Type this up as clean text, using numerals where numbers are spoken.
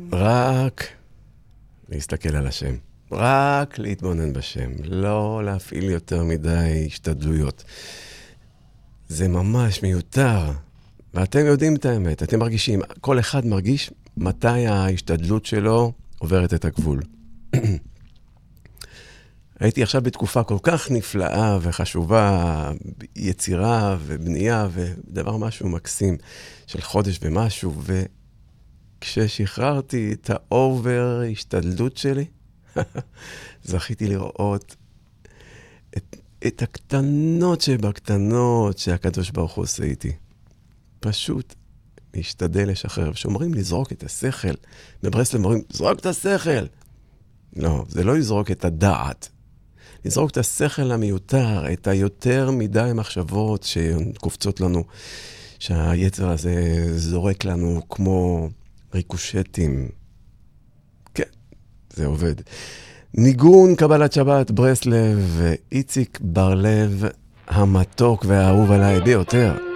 רק להסתכל על השם. רק להתבונן בשם. לא להפעיל יותר מדי השתדלויות. זה ממש מיותר. ואתם יודעים את האמת. אתם מרגישים, כל אחד מרגיש מתי ההשתדלות שלו עוברת את הגבול. הייתי עכשיו בתקופה כל כך נפלאה וחשובה, יצירה ובנייה ודבר משהו מקסים של חודש ומשהו, וכששחררתי את האובר השתדלות שלי, זכיתי לראות את הקטנות שבקטנות שהקדוש ברוך הוא עושה איתי. פשוט להשתדל לשחרר. שאומרים לזרוק את השכל, בברסלב אומרים, זרוק את השכל. לא, זה לא לזרוק את הדעת. לזרוק את השכל המיותר, את היותר מדי מחשבות שקופצות לנו, שהיצר הזה זורק לנו כמו ריקושטים. כן, זה עובד. ניגון קבלת שבת ברסלב, איציק בר לב, המתוק והאהוב עליי ביותר.